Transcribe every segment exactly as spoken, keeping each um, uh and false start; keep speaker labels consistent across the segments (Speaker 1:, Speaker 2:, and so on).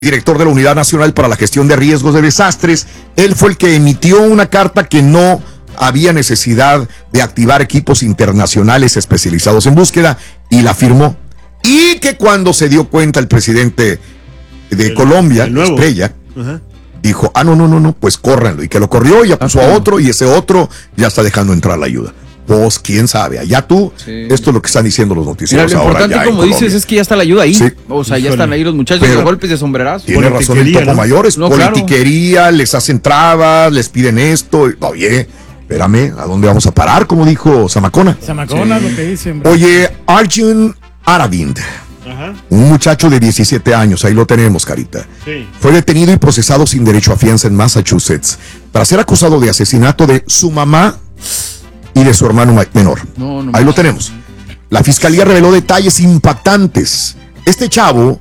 Speaker 1: director de la Unidad Nacional para la Gestión de Riesgos de Desastres. Él fue el que emitió una carta que no había necesidad de activar equipos internacionales especializados en búsqueda y la firmó. Y que cuando se dio cuenta el presidente de el, Colombia, el Estrella, uh-huh. dijo, ah, no, no, no, no, pues córranlo. Y que lo corrió, ya puso a otro y ese otro ya está dejando entrar la ayuda. Pues quién sabe, allá tú, sí. Esto es lo que están diciendo los noticieros.
Speaker 2: Mira, lo
Speaker 1: ahora
Speaker 2: importante, como dices, es que ya está la ayuda ahí. Sí. O sea, ya Híjole. están ahí los muchachos, los golpes de sombrerazo.
Speaker 1: Tiene razón el Topo ¿no? Mayores, no, politiquería, claro. Les hacen trabas, les piden esto. Oye, espérame, ¿a dónde vamos a parar? Como dijo Zamacona.
Speaker 3: Zamacona, sí. Lo que dicen.
Speaker 1: Oye, Arjun Aravind, Ajá. un muchacho de diecisiete años, ahí lo tenemos, Carita. Sí. Fue detenido y procesado sin derecho a fianza en Massachusetts para ser acusado de asesinato de su mamá y de su hermano menor. No, no Ahí lo tenemos. La fiscalía reveló detalles impactantes. Este chavo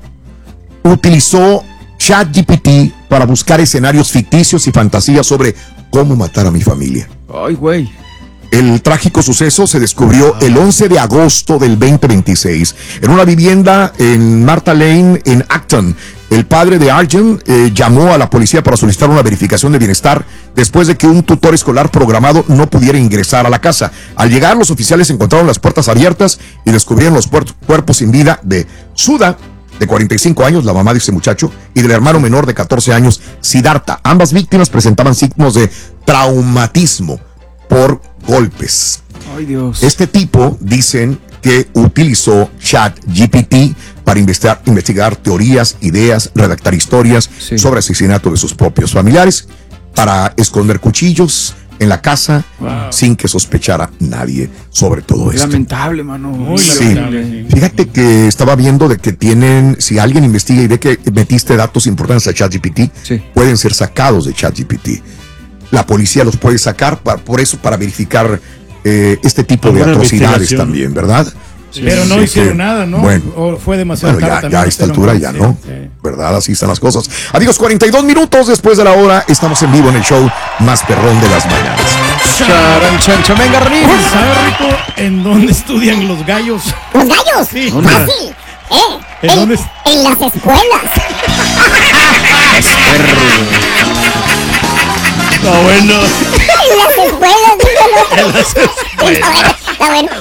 Speaker 1: utilizó ChatGPT para buscar escenarios ficticios y fantasías sobre cómo matar a mi familia.
Speaker 2: Ay, güey.
Speaker 1: El trágico suceso se descubrió el once de agosto del veinte veintiséis en una vivienda en Martha Lane, en Acton. El padre de Arjun eh, llamó a la policía para solicitar una verificación de bienestar después de que un tutor escolar programado no pudiera ingresar a la casa. Al llegar, los oficiales encontraron las puertas abiertas y descubrieron los puer- cuerpos sin vida de Sudha, de cuarenta y cinco años, la mamá de ese muchacho, y del hermano menor de catorce años, Siddhartha. Ambas víctimas presentaban signos de traumatismo por golpes.
Speaker 2: Ay, Dios.
Speaker 1: Este tipo, dicen que utilizó ChatGPT para investigar, investigar teorías, ideas, redactar historias sí. sobre asesinato de sus propios familiares, para esconder cuchillos en la casa wow. sin que sospechara nadie sobre todo esto.
Speaker 2: Lamentable, mano. Muy
Speaker 1: sí.
Speaker 2: lamentable.
Speaker 1: Fíjate que estaba viendo de que tienen, si alguien investiga y ve que metiste datos importantes a ChatGPT, sí. pueden ser sacados de ChatGPT. La policía los puede sacar para, por eso, para verificar eh, este tipo de atrocidades también, ¿verdad?
Speaker 3: Sí, pero no sí, hicieron que, nada, ¿no?
Speaker 1: Bueno,
Speaker 3: o fue demasiado
Speaker 1: bueno,
Speaker 3: tarde.
Speaker 1: Ya, ya a esta altura ya, ¿no? Sí. ¿Verdad? Así están las cosas. Amigos, cuarenta y dos minutos después de la hora, estamos en vivo en el show más perrón de las mañanas.
Speaker 3: Charan, chan, chan, venga, Rico. ¿Sabes, Rico, en dónde estudian los gallos?
Speaker 4: ¿Los gallos?
Speaker 3: Sí.
Speaker 4: Fácil. ¿Eh?
Speaker 3: ¿En,
Speaker 4: en
Speaker 3: dónde?
Speaker 4: En las escuelas.
Speaker 3: No, bueno.
Speaker 4: En las escuelas, dígalo.
Speaker 3: En las escuelas.
Speaker 4: Está bueno.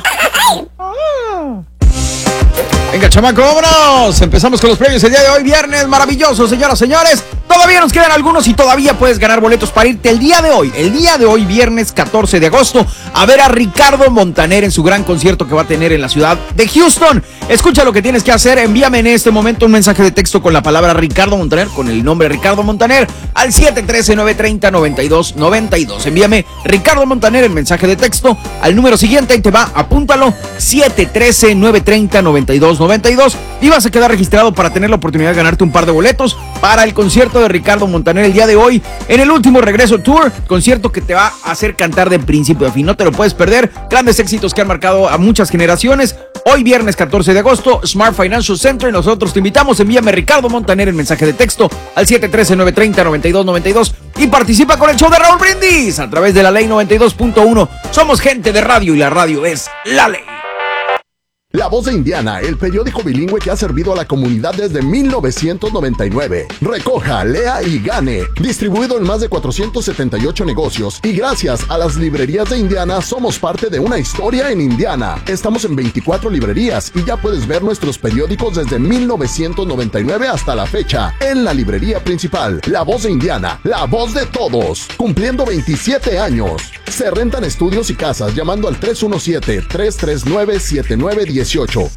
Speaker 2: Venga, chamaco, vámonos. Empezamos con los premios el día de hoy, viernes maravilloso, señoras, señores. Todavía nos quedan algunos y todavía puedes ganar boletos para irte el día de hoy, el día de hoy, viernes catorce de agosto, a ver a Ricardo Montaner en su gran concierto que va a tener en la ciudad de Houston. Escucha lo que tienes que hacer, envíame en este momento un mensaje de texto con la palabra Ricardo Montaner, con el nombre Ricardo Montaner, al siete uno tres, nueve tres cero, nueve dos nueve dos. Envíame Ricardo Montaner el mensaje de texto al número siguiente, ahí te va, apúntalo, siete uno tres, nueve tres cero, nueve dos nueve dos, y vas a quedar registrado para tener la oportunidad de ganarte un par de boletos para el concierto de Ricardo Montaner el día de hoy en el último Regreso Tour, concierto que te va a hacer cantar de principio a fin, no te lo puedes perder, grandes éxitos que han marcado a muchas generaciones. Hoy viernes catorce de agosto, Smart Financial Center, y nosotros te invitamos, envíame Ricardo Montaner el mensaje de texto al siete uno tres, nueve tres cero, nueve dos nueve dos y participa con el show de Raúl Brindis a través de la ley noventa y dos punto uno. Somos gente de radio y la radio es la ley.
Speaker 5: La Voz de Indiana, el periódico bilingüe que ha servido a la comunidad desde mil novecientos noventa y nueve. Recoja, lea y gane. Distribuido en más de cuatrocientos setenta y ocho negocios. Y gracias a las librerías de Indiana, somos parte de una historia en Indiana. Estamos en veinticuatro librerías y ya puedes ver nuestros periódicos desde mil novecientos noventa y nueve hasta la fecha. En la librería principal, La Voz de Indiana, la voz de todos. Cumpliendo veintisiete años. Se rentan estudios y casas llamando al tres uno siete, tres tres nueve, siete nueve uno ocho.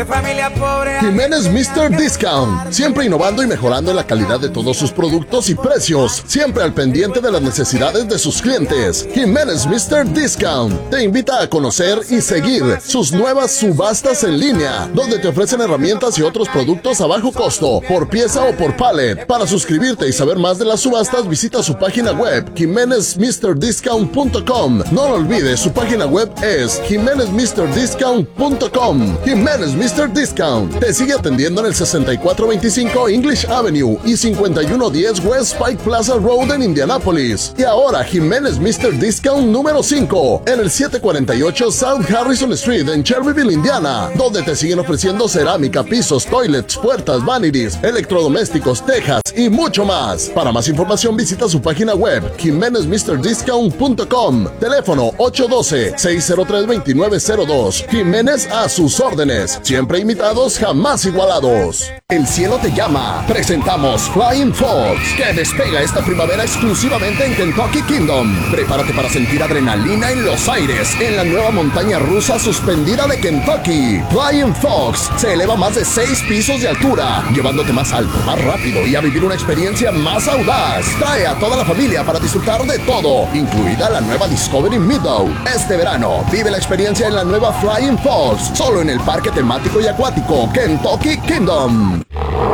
Speaker 5: Jiménez mister Discount, siempre innovando y mejorando la calidad de todos sus productos y precios, siempre al pendiente de las necesidades de sus clientes. Jiménez mister Discount te invita a conocer y seguir sus nuevas subastas en línea, donde te ofrecen herramientas y otros productos a bajo costo, por pieza o por pallet. Para suscribirte y saber más de las subastas, visita su página web, jimenez mister discount punto com. No lo olvides, su página web es jimenez mister discount punto com. com. Jiménez mister Discount te sigue atendiendo en el sesenta y cuatro veinticinco English Avenue y cincuenta y uno diez West Pike Plaza Road en Indianapolis. Y ahora Jiménez mister Discount número cinco en el setecientos cuarenta y ocho South Harrison Street en Cherryville, Indiana, donde te siguen ofreciendo cerámica, pisos, toilets, puertas, vanities, electrodomésticos, tejas y mucho más. Para más información visita su página web jiménez mister discount punto com. Teléfono ocho uno dos, seis cero tres, dos nueve cero dos. Jiménez a sus órdenes. Siempre imitados, jamás igualados. El cielo te llama. Presentamos Flying Fox, que despega esta primavera exclusivamente en Kentucky Kingdom. Prepárate para sentir adrenalina en los aires en la nueva montaña rusa suspendida de Kentucky. Flying Fox se eleva más de seis pisos de altura, llevándote más alto, más rápido y a vivir una experiencia más audaz. Trae a toda la familia para disfrutar de todo, incluida la nueva Discovery Meadow. Este verano, vive la experiencia en la nueva Flying Fox, solo en el parque temático y acuático Kentucky Kingdom.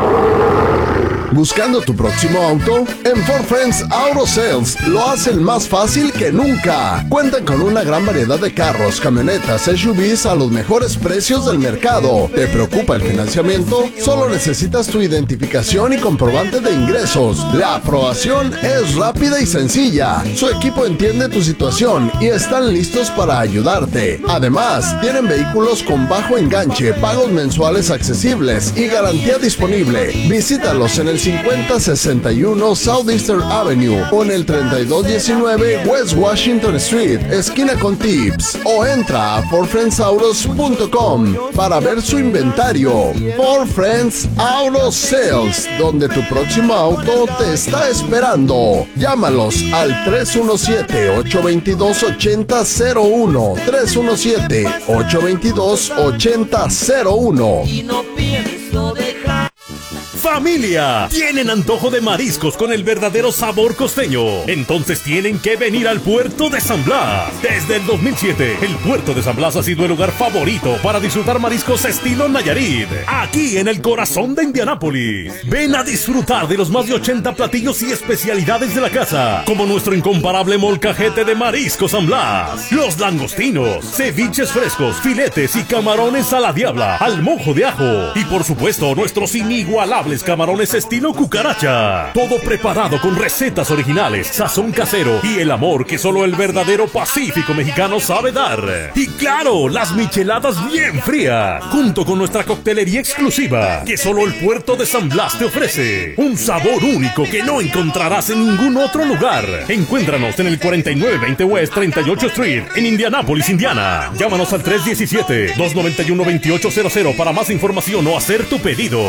Speaker 5: ¿Buscando tu próximo auto? En Ford Friends Auto Sales lo hacen más fácil que nunca. Cuentan con una gran variedad de carros, camionetas, S U Vs a los mejores precios del mercado. ¿Te preocupa el financiamiento? Solo necesitas tu identificación y comprobante de ingresos. La aprobación es rápida y sencilla. Su equipo entiende tu situación y están listos para ayudarte. Además, tienen vehículos con bajo enganche, pagos mensuales accesibles y garantía disponible. Visítalos en el cincuenta sesenta y uno Southeastern Avenue o en el treinta y dos diecinueve West Washington Street, esquina con Tips, o entra a ford friends autos punto com para ver su inventario. Ford Friends Auto Sales, donde tu próximo auto te está esperando. Llámalos al tres uno siete, ocho dos dos, ocho cero cero uno, tres uno siete, ocho dos dos, ocho cero cero uno.
Speaker 6: Y no pienso dejar.
Speaker 7: ¡Familia! ¿Tienen antojo de mariscos con el verdadero sabor costeño? Entonces tienen que venir al puerto de San Blas. Desde el dos mil siete, el puerto de San Blas ha sido el lugar favorito para disfrutar mariscos estilo Nayarit, aquí en el corazón de Indianápolis. Ven a disfrutar de los más de ochenta platillos y especialidades de la casa, como nuestro incomparable molcajete de marisco San Blas, los langostinos, ceviches frescos, filetes y camarones a la diabla, al mojo de ajo, y por supuesto nuestros inigualables camarones estilo cucaracha. Todo preparado con recetas originales, sazón casero y el amor que solo el verdadero Pacífico mexicano sabe dar. Y claro, las micheladas bien frías, junto con nuestra coctelería exclusiva que solo el puerto de San Blas te ofrece. Un sabor único que no encontrarás en ningún otro lugar. Encuéntranos en el cuarenta y nueve veinte West treinta y ocho Street en Indianápolis, Indiana. Llámanos al tres uno siete, dos nueve uno, dos ocho cero cero para más información o hacer tu pedido.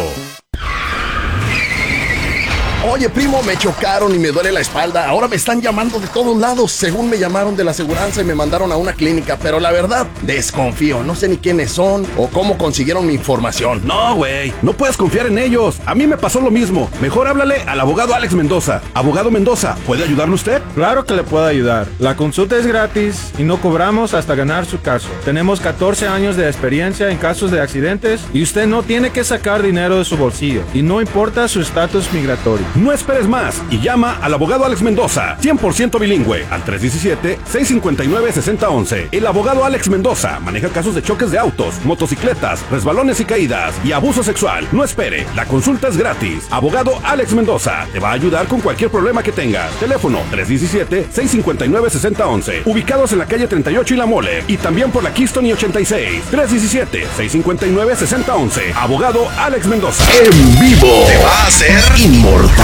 Speaker 5: Oye, primo, me chocaron y me duele la espalda. Ahora me están llamando de todos lados. Según me llamaron de la aseguranza y me mandaron a una clínica. Pero la verdad, desconfío. No sé ni quiénes son o cómo consiguieron mi información.
Speaker 8: No, güey. No puedes confiar en ellos. A mí me pasó lo mismo. Mejor háblale al abogado Alex Mendoza. Abogado Mendoza, ¿puede ayudarle usted?
Speaker 9: Claro que le puedo ayudar. La consulta es gratis y no cobramos hasta ganar su caso. Tenemos catorce años de experiencia en casos de accidentes y usted no tiene que sacar dinero de su bolsillo. Y no importa su estatus migratorio.
Speaker 8: No esperes más y llama al abogado Alex Mendoza, cien por ciento bilingüe, al tres uno siete, seis cinco nueve, seis cero uno uno. El abogado Alex Mendoza maneja casos de choques de autos, motocicletas, resbalones y caídas y abuso sexual. No espere, la consulta es gratis. Abogado Alex Mendoza te va a ayudar con cualquier problema que tengas. Teléfono tres uno siete, seis cinco nueve, seis cero uno uno. Ubicados en la calle treinta y ocho y La Mole y también por la Keystone y ochenta y seis. tres uno siete, seis cinco nueve, seis cero uno uno. Abogado Alex Mendoza.
Speaker 5: En vivo te va a hacer inmortal.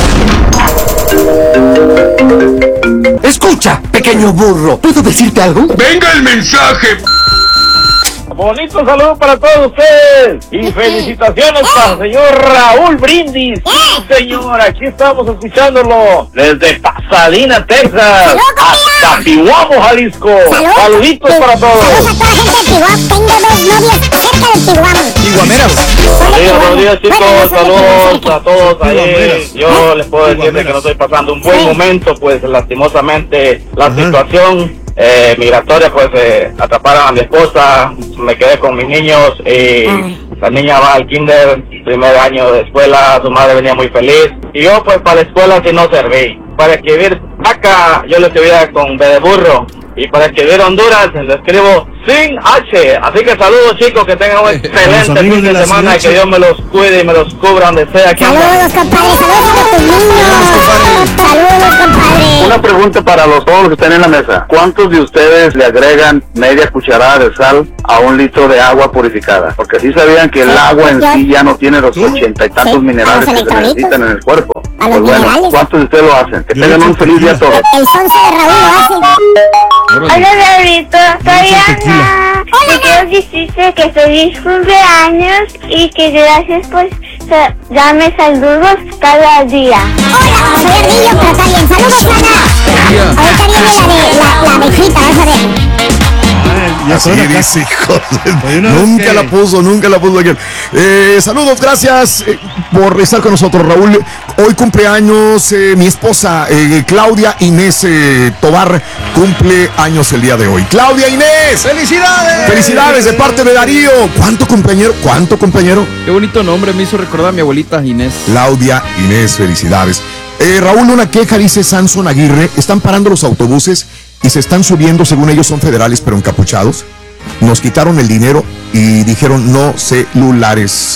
Speaker 10: Escucha, pequeño burro, ¿puedo decirte algo?
Speaker 11: ¡Venga el mensaje!
Speaker 12: Bonito saludo para todos ustedes y felicitaciones para el señor Raúl Brindis. Sí, señor, aquí estamos escuchándolo desde Pasadena, Texas, hasta Tihuamo, Jalisco.
Speaker 4: Salud.
Speaker 12: Saluditos
Speaker 4: Sí.
Speaker 12: para todos.
Speaker 4: Saludos a toda la gente de Tihuamo. Tengo dos novias cerca de Tihuamo.
Speaker 2: Tihuameras.
Speaker 12: Buenos días, buenos días, chicos.
Speaker 4: Bueno,
Speaker 12: Saludos a todos ahí.
Speaker 2: Tihuameras.
Speaker 12: Yo les puedo decirles
Speaker 2: Tihuameras.
Speaker 12: que no estoy pasando un buen
Speaker 4: Sí.
Speaker 12: momento, pues lastimosamente la
Speaker 2: Ajá.
Speaker 12: situación eh, migratoria, pues eh, atraparon a mi esposa, me quedé con mis niños y
Speaker 4: Ay.
Speaker 12: la niña va al kinder, primer año de escuela, su madre venía muy feliz y yo pues para la escuela sí no serví. Para escribir vaca yo le escribía con B de burro Y para escribir Honduras, le escribo sin H. Así que saludos, chicos, que tengan un excelente fin de, de semana y que Dios me los cuide y me los cubra donde sea. Que
Speaker 4: saludos, compadre, saludos a tus niños. Saludos, compadre.
Speaker 11: Una pregunta para los todos los que están en la mesa. ¿Cuántos de ustedes le agregan media cucharada de sal a un litro de agua purificada? Porque sí sabían que el agua en sí ya no tiene los ochenta y tantos sí, minerales que se necesitan en el cuerpo.
Speaker 4: A
Speaker 11: pues
Speaker 4: los
Speaker 11: bueno,
Speaker 4: minerales.
Speaker 11: ¿cuántos de ustedes lo hacen? Que tengan un feliz día todos.
Speaker 4: El sonso de Raúl lo hace.
Speaker 13: Hola, Diablito, soy Ana. Te quiero decirte que feliz cumpleaños y que gracias por darme saludos cada día.
Speaker 4: Hola, soy Ardillo, pero está bien. Saludos, Ana. Ahorita viene la de la, la abejita, vas a ver.
Speaker 1: Así dice, hijo. Nunca
Speaker 3: que...
Speaker 1: la puso, nunca la puso aquel. Eh, saludos, gracias eh, por estar con nosotros, Raúl. Hoy cumpleaños eh, mi esposa, eh, Claudia Inés eh, Tobar, cumple años el día de hoy. Claudia Inés,
Speaker 2: ¡felicidades!
Speaker 1: ¡Felicidades de parte de Darío! ¿Cuánto compañero? ¿Cuánto compañero?
Speaker 2: Qué bonito nombre, me hizo recordar a mi abuelita Inés.
Speaker 1: Claudia Inés, felicidades. Eh, Raúl, una queja, dice Samson Aguirre. Están parando los autobuses y se están subiendo, según ellos son federales, pero encapuchados. Nos quitaron el dinero y dijeron no celulares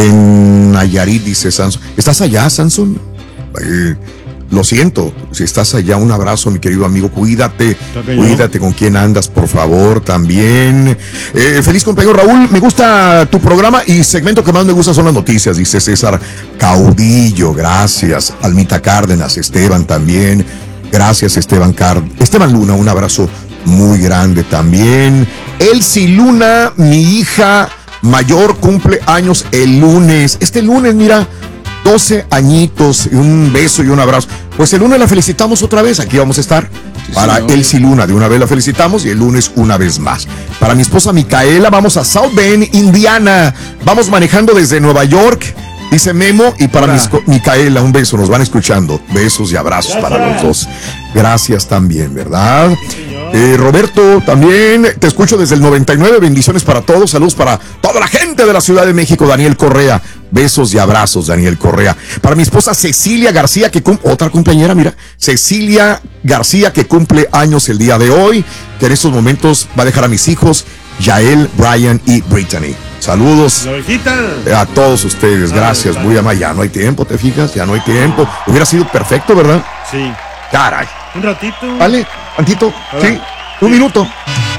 Speaker 1: en Nayarit, dice Samson. ¿Estás allá, Samson? Eh, lo siento, si estás allá, un abrazo, mi querido amigo. Cuídate, cuídate con quién andas, por favor, también. Eh, feliz cumpleaños, Raúl. Me gusta tu programa y segmento que más me gusta son las noticias, dice César Caudillo. Gracias. Almita Cárdenas, Esteban también. Gracias, Esteban Card. Esteban Luna, un abrazo muy grande también. Elsie Luna, mi hija mayor, cumple años el lunes. Este lunes, mira, doce añitos, un beso y un abrazo. Pues el lunes la felicitamos otra vez, aquí vamos a estar. Sí, para señor. Elsie Luna, de una vez la felicitamos y el lunes una vez más. Para mi esposa Micaela, vamos a South Bend, Indiana. Vamos manejando desde Nueva York. Dice Memo, y para mis, Micaela, un beso, nos van escuchando. Besos y abrazos Gracias. Para los dos. Gracias también, ¿verdad? Eh, Roberto, también te escucho desde el noventa y nueve. Bendiciones para todos. Saludos para toda la gente de la Ciudad de México. Daniel Correa. Besos y abrazos, Daniel Correa. Para mi esposa Cecilia García, que cumple, otra compañera, mira. Cecilia García, que cumple años el día de hoy. Que en estos momentos va a dejar a mis hijos, Yael, Brian y Brittany. Saludos a todos ustedes, gracias, muy amable. Ya no hay tiempo, ¿te fijas? Ya no hay tiempo. Hubiera sido perfecto, ¿verdad?
Speaker 3: Sí.
Speaker 1: Caray.
Speaker 3: Un ratito.
Speaker 1: Vale, tantito, sí, un minuto.